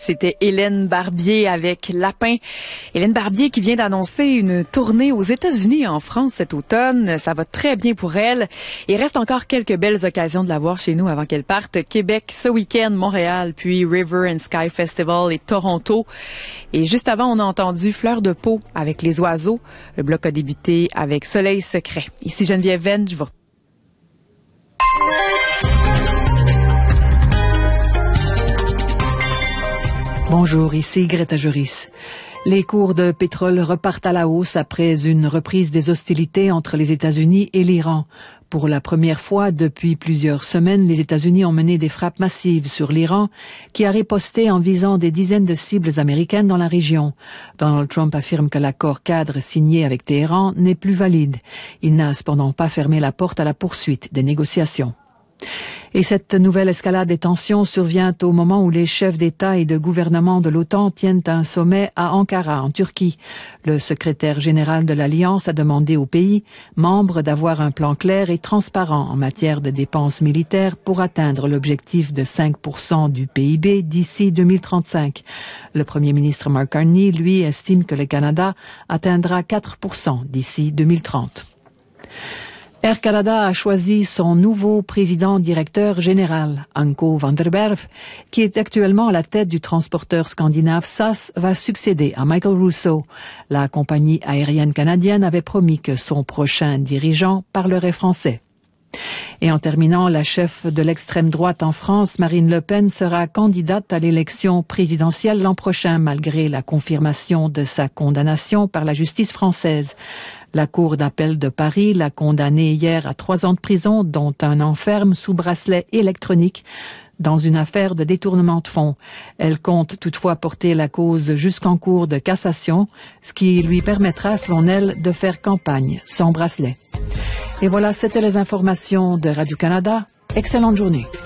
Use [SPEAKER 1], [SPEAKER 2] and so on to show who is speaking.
[SPEAKER 1] C'était Hélène Barbier avec Lapin. Hélène Barbier qui vient d'annoncer une tournée aux États-Unis et en France cet automne. Ça va très bien pour elle. Il reste encore quelques belles occasions de la voir chez nous avant qu'elle parte. Québec ce week-end, Montréal, puis River and Sky Festival et Toronto. Et juste avant, on a entendu Fleur de peau avec Les Oiseaux. Le bloc a débuté avec Soleil secret. Ici Geneviève Venn, je vous
[SPEAKER 2] Bonjour, ici Greta Juris. Les cours de pétrole repartent à la hausse après une reprise des hostilités entre les États-Unis et l'Iran. Pour la première fois depuis plusieurs semaines, les États-Unis ont mené des frappes massives sur l'Iran, qui a riposté en visant des dizaines de cibles américaines dans la région. Donald Trump affirme que l'accord cadre signé avec Téhéran n'est plus valide. Il n'a cependant pas fermé la porte à la poursuite des négociations. Et cette nouvelle escalade des tensions survient au moment où les chefs d'État et de gouvernement de l'OTAN tiennent un sommet à Ankara, en Turquie. Le secrétaire général de l'Alliance a demandé aux pays membres d'avoir un plan clair et transparent en matière de dépenses militaires pour atteindre l'objectif de 5% du PIB d'ici 2035. Le premier ministre Mark Carney, lui, estime que le Canada atteindra 4% d'ici 2030. Air Canada a choisi son nouveau président-directeur général. Anko van der Werf, qui est actuellement à la tête du transporteur scandinave SAS, va succéder à Michael Rousseau. La compagnie aérienne canadienne avait promis que son prochain dirigeant parlerait français. Et en terminant, la chef de l'extrême droite en France, Marine Le Pen, sera candidate à l'élection présidentielle l'an prochain, malgré la confirmation de sa condamnation par la justice française. La Cour d'appel de Paris l'a condamnée hier à 3 ans de prison, dont 1 an ferme sous bracelet électronique, dans une affaire de détournement de fonds. Elle compte toutefois porter la cause jusqu'en cour de cassation, ce qui lui permettra, selon elle, de faire campagne sans bracelet. Et voilà, c'était les informations de Radio-Canada. Excellente journée.